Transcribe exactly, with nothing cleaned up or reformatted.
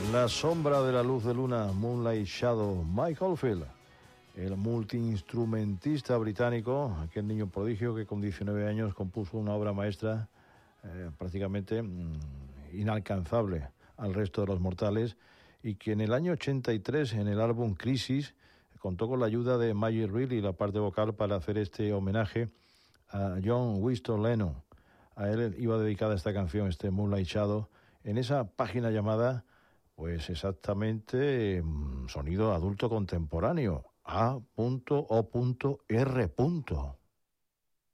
La sombra de la luz de luna, Moonlight Shadow, Mike Oldfield, el multiinstrumentista británico, aquel niño prodigio que con diecinueve años compuso una obra maestra eh, prácticamente mm, inalcanzable al resto de los mortales, y que en el año ochenta y tres, en el álbum Crisis, contó con la ayuda de Maggie Reilly y la parte vocal para hacer este homenaje a John Winston Lennon. A él iba dedicada esta canción, este Moonlight Shadow, en esa página llamada, pues exactamente, sonido adulto contemporáneo, A O R